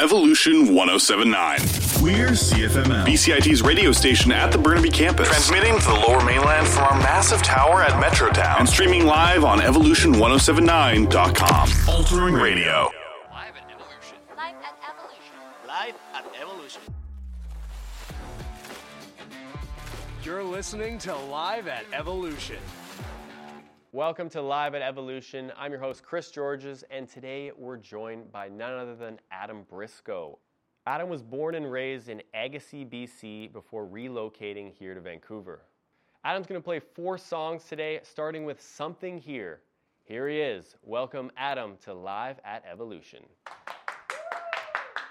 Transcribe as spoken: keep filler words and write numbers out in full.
Evolution one oh seven point nine. We're C F M L, B C I T's radio station at the Burnaby campus. Transmitting to the Lower Mainland from our massive tower at Metrotown. And streaming live on evolution ten seventy-nine dot com. Altering Radio. Live at Evolution. Live at Evolution. Live at Evolution. You're listening to Live at Evolution. Welcome to Live at Evolution. I'm your host, Chris Georges, and today we're joined by none other than Adam Briscoe. Adam was born and raised in Agassiz, B C before relocating here to Vancouver. Adam's going to play four songs today, starting with Something Here. Here he is. Welcome, Adam, to Live at Evolution.